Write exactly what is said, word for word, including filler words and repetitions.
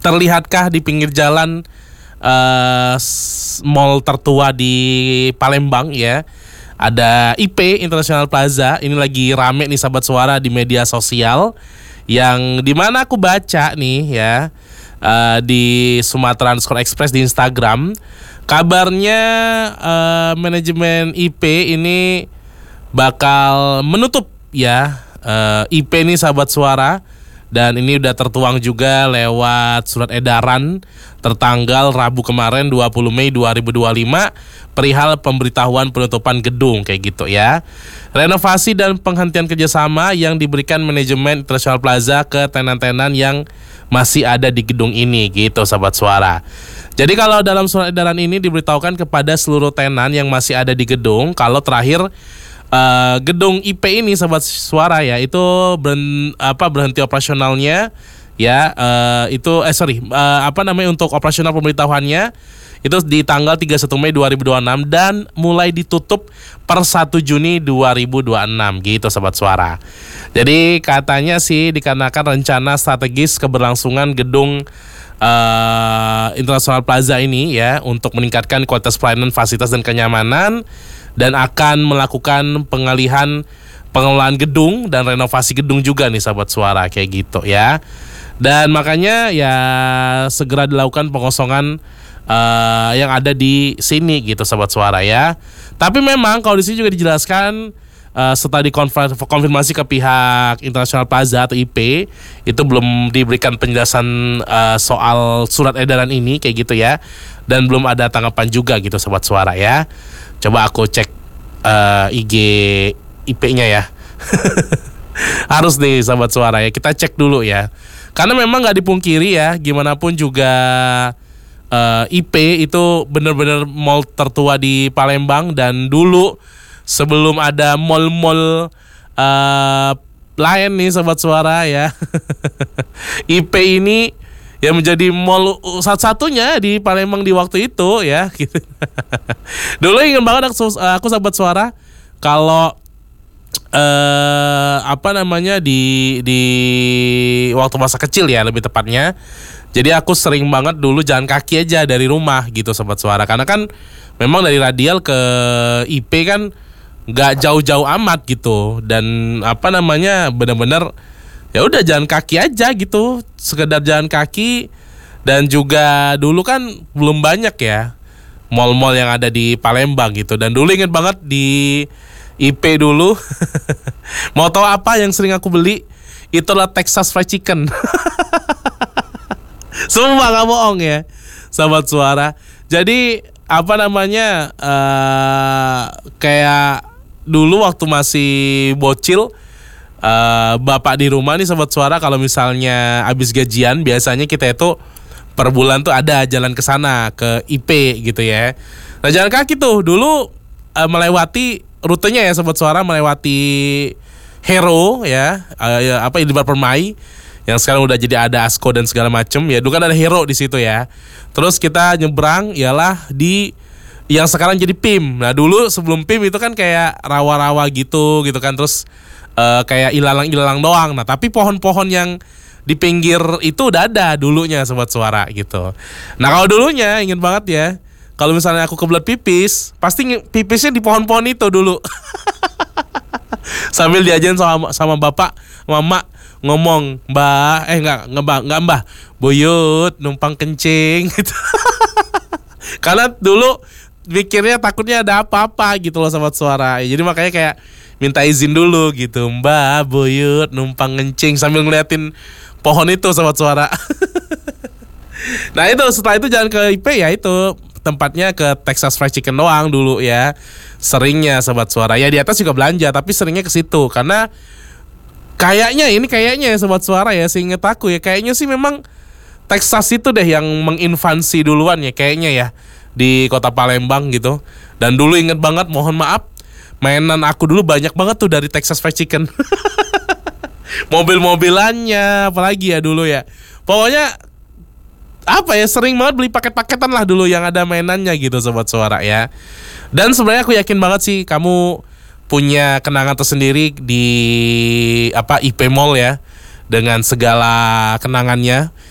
terlihatkah di pinggir jalan uh, mall tertua di Palembang ya? Ada I P International Plaza. Ini lagi rame nih sahabat suara di media sosial, yang dimana aku baca nih ya, uh, di Sumatera underscore Express di Instagram. Kabarnya uh, manajemen I P ini bakal menutup ya uh, I P ini sahabat suara. Dan ini udah tertuang juga lewat surat edaran tertanggal Rabu kemarin dua puluh Mei dua ribu dua puluh lima perihal pemberitahuan penutupan gedung kayak gitu ya. Renovasi dan penghentian kerjasama yang diberikan manajemen International Plaza ke tenan-tenan yang masih ada di gedung ini gitu sahabat suara. Jadi kalau dalam surat edaran ini diberitahukan kepada seluruh tenan yang masih ada di gedung, kalau terakhir Uh, gedung I P ini sahabat suara ya itu beren, apa berhenti operasionalnya ya uh, itu eh sorry uh, apa namanya untuk operasional pemberitahuannya itu di tanggal tiga puluh satu Mei dua ribu dua puluh enam dan mulai ditutup per satu Juni dua ribu dua puluh enam gitu sahabat suara. Jadi katanya sih dikarenakan rencana strategis keberlangsungan gedung uh, International Plaza ini ya untuk meningkatkan kualitas pelayanan, fasilitas dan kenyamanan, dan akan melakukan pengalihan pengelolaan gedung dan renovasi gedung juga nih sahabat suara kayak gitu ya. Dan makanya ya segera dilakukan pengosongan uh, yang ada di sini gitu sahabat suara ya. Tapi memang kalau di sini juga dijelaskan uh, setelah dikonfirmasi ke pihak International Plaza atau I P itu belum diberikan penjelasan uh, soal surat edaran ini kayak gitu ya. Dan belum ada tanggapan juga gitu sahabat suara ya. Coba aku cek uh, I G I P-nya ya. Harus nih sahabat suara ya, kita cek dulu ya. Karena memang gak dipungkiri ya, gimana pun juga uh, I P itu benar-benar mall tertua di Palembang. Dan dulu sebelum ada mall-mall uh, lain nih sahabat suara ya, I P ini yang menjadi mall satu-satunya di Palembang di waktu itu ya gitu. Dulu ingin banget aku, aku sahabat suara kalau eh, apa namanya di di waktu masa kecil ya lebih tepatnya. Jadi aku sering banget dulu jalan kaki aja dari rumah gitu sahabat suara, karena kan memang dari Radial ke I P kan nggak jauh-jauh amat gitu. Dan apa namanya benar-benar ya udah jalan kaki aja gitu, sekedar jalan kaki. Dan juga dulu kan belum banyak ya mall-mall yang ada di Palembang gitu. Dan dulu inget banget di I P dulu mau tahu apa yang sering aku beli? Itulah Texas Fried Chicken. Semua gak bohong ya sahabat suara. Jadi apa namanya uh, kayak dulu waktu masih bocil, Uh, bapak di rumah nih sahabat suara, kalau misalnya habis gajian biasanya kita itu per bulan tuh ada jalan ke sana ke I P gitu ya. Nah jalan kaki tuh dulu uh, melewati rutenya ya sahabat suara, melewati Hero ya, uh, ya apa Indomaret Permai yang sekarang udah jadi ada Asko dan segala macem ya. Dulu kan ada Hero di situ ya. Terus kita nyebrang ialah di yang sekarang jadi P I M. Nah dulu sebelum P I M itu kan kayak rawa-rawa gitu gitu kan, terus Uh, kayak ilalang-ilalang doang. Nah tapi pohon-pohon yang di pinggir itu udah ada dulunya sobat suara gitu. Nah kalau dulunya ingin banget ya, kalau misalnya aku kebelet pipis, pasti pipisnya di pohon-pohon itu dulu. Sambil diajarin sama sama bapak, mama ngomong, mbak, eh enggak, enggak mbak, enggak mbak, buyut numpang kencing gitu. Karena dulu mikirnya takutnya ada apa-apa gitu loh sobat suara. Jadi makanya kayak minta izin dulu gitu, mbak buyut numpang ngencing, sambil ngeliatin pohon itu sobat suara. Nah itu setelah itu jalan ke I P ya itu tempatnya ke Texas Fried Chicken doang dulu ya. Seringnya sobat suara. Ya di atas juga belanja, tapi seringnya ke situ karena kayaknya ini kayaknya ya sobat suara ya, seinget aku ya, kayaknya sih memang Texas itu deh yang menginvasi duluan ya kayaknya ya di kota Palembang gitu. Dan dulu inget banget, mohon maaf, mainan aku dulu banyak banget tuh dari Texas Fried Chicken. Mobil-mobilannya apalagi ya dulu ya. Pokoknya apa ya, sering banget beli paket-paketan lah dulu yang ada mainannya gitu sobat suara ya. Dan sebenarnya aku yakin banget sih kamu punya kenangan tersendiri di apa I P Mall ya, dengan segala kenangannya.